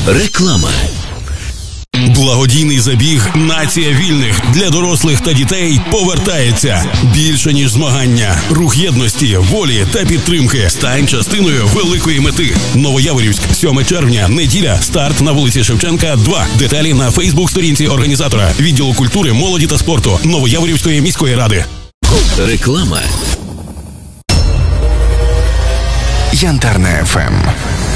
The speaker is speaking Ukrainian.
Реклама. Благодійний забіг «Нація вільних» для дорослих та дітей повертається. Більше, ніж змагання. Рух єдності, волі та підтримки. Стань частиною великої мети. Новояворівськ, 7 червня, неділя. Старт на вулиці Шевченка, 2. Деталі на Фейсбук-сторінці організатора. Відділу культури, молоді та спорту Новояворівської міської ради. Реклама. Янтарна ФМ.